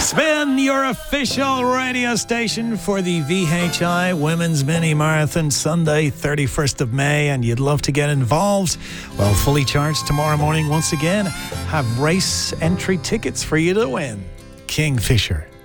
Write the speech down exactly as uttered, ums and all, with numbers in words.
Spin, your official radio station for the V H I Women's Mini Marathon, Sunday, thirty-first of May, and you'd love to get involved. Well, fully charged tomorrow morning once again. Have race entry tickets for you to win. Kingfisher.